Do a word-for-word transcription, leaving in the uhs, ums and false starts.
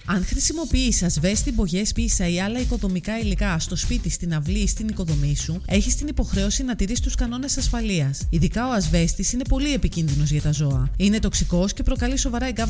Αν χρησιμοποιείς ασβέστη, μπογιές, πίσα ή άλλα οικοδομικά υλικά στο σπίτι, στην αυλή ή στην οικοδομή σου, έχεις την υποχρέωση να τηρείς τους κανόνες ασφαλείας. Ειδικά ο ασβέστης είναι πολύ επικίνδυνος για τα ζώα. Είναι τοξικός και προκαλεί σοβαρά εγκάβματα